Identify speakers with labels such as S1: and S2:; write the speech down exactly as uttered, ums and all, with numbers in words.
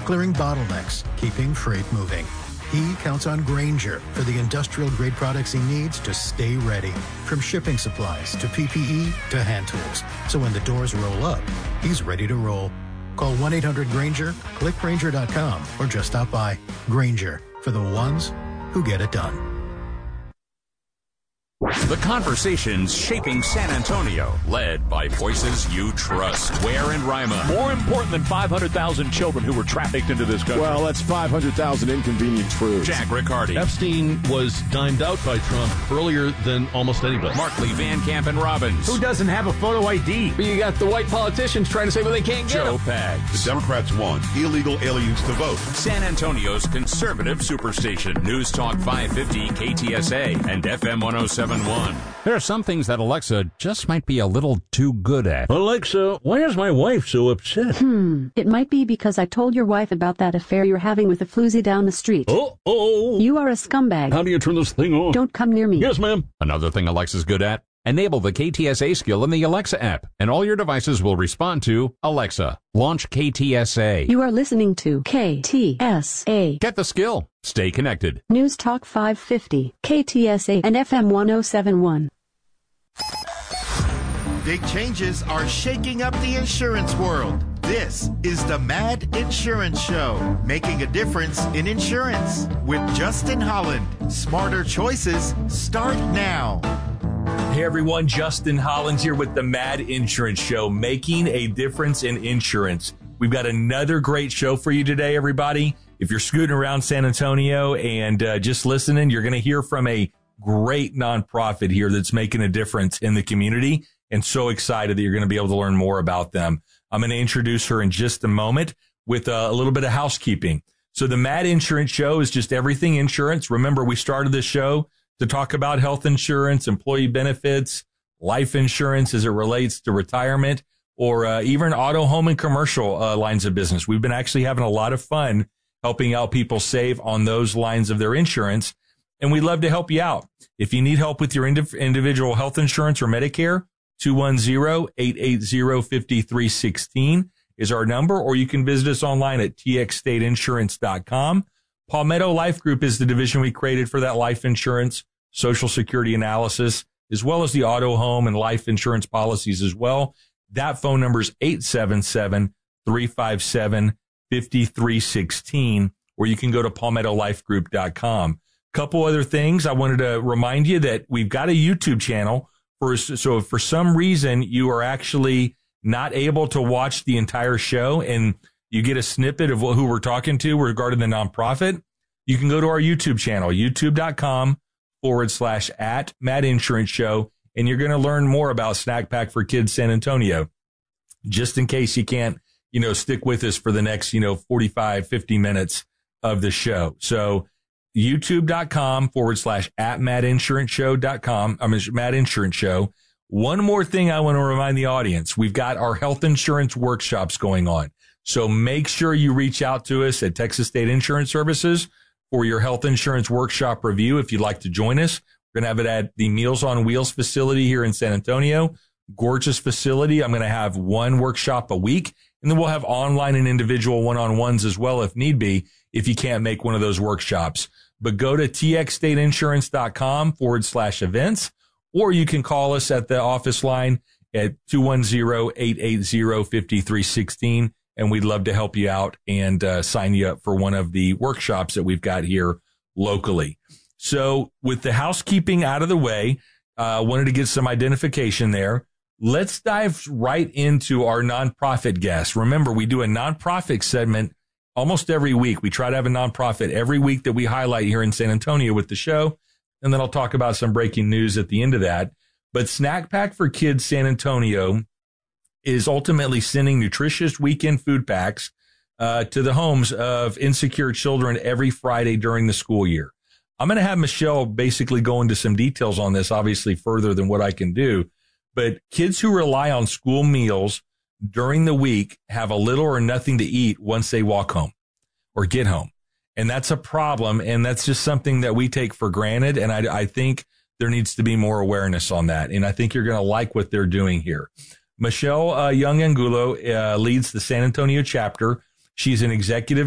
S1: clearing bottlenecks, keeping freight moving. He counts on Grainger for the industrial-grade products he needs to stay ready. From shipping supplies to P P E to hand tools. So when the doors roll up, he's ready to roll. Call one eight hundred Grainger, click Grainger dot com, or just stop by. Grainger, for the ones who get it done.
S2: The conversations shaping San Antonio, led by voices you trust. Ware and Rima.
S3: More important than five hundred thousand children who were trafficked into this country.
S4: Well, that's five hundred thousand inconvenient truths.
S2: Jack Riccardi.
S5: Epstein was dined out by Trump earlier than almost anybody.
S2: Markley, Van Camp, and Robbins.
S6: Who doesn't have a photo I D?
S7: But you got the white politicians trying to say, well, they can't get
S2: Joe
S7: them.
S2: Pags.
S8: The Democrats want illegal aliens to vote.
S2: San Antonio's conservative superstation. News Talk five fifty K T S A and F M one oh seven point one. There are some things that Alexa just might be a little too good at.
S5: Alexa, why is my wife so upset?
S9: Hmm, it might be because I told your wife about that affair you're having with a floozy down the street.
S5: Uh-oh.
S9: You are a scumbag.
S5: How do you turn this thing on?
S9: Don't come near me.
S5: Yes, ma'am.
S2: Another thing Alexa's good at? Enable the K T S A skill in the Alexa app, and all your devices will respond to Alexa. Launch K T S A.
S9: You are listening to K T S A.
S2: Get the skill. Stay connected.
S9: News Talk five fifty, K T S A, and F M one oh seven point one.
S10: Big changes are shaking up the insurance world. This is the Mad Insurance Show, making a difference in insurance with Justin Holland. Smarter choices start now.
S11: Hey everyone, Justin Holland here with the Mad Insurance Show, making a difference in insurance. We've got another great show for you today, everybody. If you're scooting around San Antonio and uh, just listening, you're going to hear from a great nonprofit here that's making a difference in the community, and so excited that you're going to be able to learn more about them. I'm going to introduce her in just a moment with uh, a little bit of housekeeping. So the Mad Insurance Show is just everything insurance. Remember, we started this show to talk about health insurance, employee benefits, life insurance as it relates to retirement, or uh, even auto, home, and commercial uh, lines of business. We've been actually having a lot of fun helping out people save on those lines of their insurance, and we'd love to help you out. If you need help with your indiv- individual health insurance or Medicare, two one zero, eight eight zero, five three one six is our number, or you can visit us online at t x state insurance dot com. Palmetto Life Group is the division we created for that life insurance, Social Security analysis, as well as the auto, home, and life insurance policies as well. That phone number is eight seven seven, three five seven, five three one six, or you can go to palmetto life group dot com. Couple other things. I wanted to remind you that we've got a YouTube channel. For, so if for some reason you are actually not able to watch the entire show and you get a snippet of who we're talking to regarding the nonprofit, you can go to our YouTube channel, youtube.com forward slash at Mad Insurance Show, and you're going to learn more about Snack Pack for Kids San Antonio, just in case you can't, you know, stick with us for the next, you know, forty-five, fifty minutes of the show. So youtube.com forward slash at madinsuranceShow.com. I mean, Mad Insurance Show. One more thing I want to remind the audience. We've got our health insurance workshops going on. So make sure you reach out to us at Texas State Insurance Services for your health insurance workshop review. If you'd like to join us, we're going to have it at the Meals on Wheels facility here in San Antonio. Gorgeous facility. I'm going to have one workshop a week, and then we'll have online and individual one-on-ones as well if need be, if you can't make one of those workshops. But go to txstateinsurance.com forward slash events, or you can call us at the office line at two one zero, eight eight zero, five three one six, and we'd love to help you out and uh, sign you up for one of the workshops that we've got here locally. So with the housekeeping out of the way, I uh, wanted to get some identification there. Let's dive right into our nonprofit guests. Remember, we do a nonprofit segment almost every week. We try to have a nonprofit every week that we highlight here in San Antonio with the show. And then I'll talk about some breaking news at the end of that. But Snack Pack for Kids San Antonio is ultimately sending nutritious weekend food packs uh, to the homes of insecure children every Friday during the school year. I'm going to have Michelle basically go into some details on this, obviously further than what I can do. But kids who rely on school meals during the week have a little or nothing to eat once they walk home or get home. And that's a problem. And that's just something that we take for granted. And I, I think there needs to be more awareness on that. And I think you're going to like what they're doing here. Michelle uh, Young Angulo uh, leads the San Antonio chapter. She's an executive